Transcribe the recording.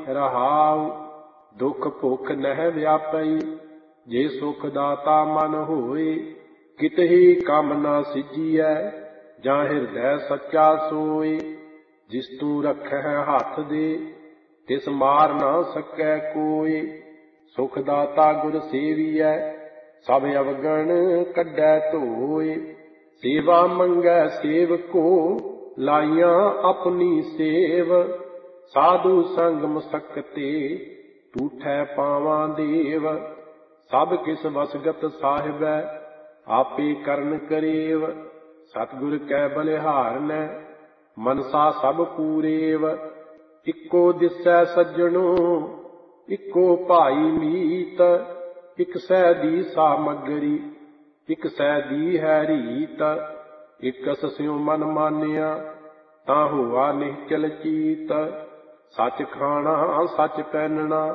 ਰਹਾਉ। ਦੁਖ ਭੁਖ ਨਹਿ ਵਿਆਪਈ, ਜੇ ਸੁਖ ਦਾਤਾ ਮਨ ਹੋਏ। ਕਿਤਹੀ ਕੰਮ ਨਾ ਸਿੱਝੀਐ, ਜਾਂ ਹਿਰਦੈ ਸੱਚਾ ਸੋਏ। ਜਿਸ ਤੂੰ ਰਖਹਿ ਹੱਥ ਦੇ, ਤਿਸ ਮਾਰ ਨਾ ਸਕੈ ਕੋਇ। ਸੁਖ ਦਾਤਾ ਗੁਰ ਸੇਵੀਐ, ਸਭ ਅਵਗਣ ਕੱਢੈ ਧੋਇ। ਸੇਵਾ ਮੰਗੈ ਸੇਵਕੋ, ਲਾਈਆਂ ਆਪਣੀ ਸੇਵ। ਸਾਧੂ ਸੰਗ ਮਸਕਤੇ, ਟੂਠੈ ਪਾਵਾਂ ਦੇਵ। ਸਭ ਕਿਸ ਵਸਗਤ ਸਾਹਿਬੈ, ਆਪੇ ਕਰਨ ਕਰੇਵ। ਸਤਿਗੁਰ ਕੈ ਬਲਿਹਾਰਨੈ, ਮਨਸਾ ਸਭ ਪੂਰੇਵ। ਇੱਕੋ ਦਿਸੈ ਸੱਜਣੋ, ਇੱਕੋ ਭਾਈ ਮੀਤ। ਇਕ ਸਹਿ ਦੀ ਸਾਮਗਰੀ, ਇਕ ਸਹਿ ਦੀ ਹੈ ਰੀਤ। ਇਕਸ ਸਿਉ ਮਨ ਮਾਨਿਆ, ਤਾਂ ਹੋਆ ਨਿਹਚਲ ਚੀਤ। ਸੱਚ ਖਾਣਾ ਸੱਚ ਪਹਿਨਣਾ,